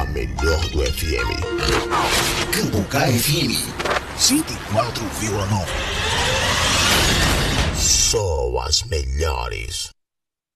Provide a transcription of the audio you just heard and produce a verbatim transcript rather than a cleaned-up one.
A melhor do F M. Cambucá F M cento e quatro vírgula nove. Só as melhores.